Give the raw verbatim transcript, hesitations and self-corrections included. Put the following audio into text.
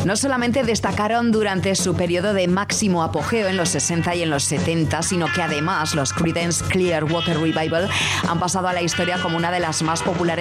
No solamente destacaron durante su periodo de máximo apogeo en los sesenta y en los setenta, sino que además los Creedence Clearwater Revival han pasado a la historia como una de las más populares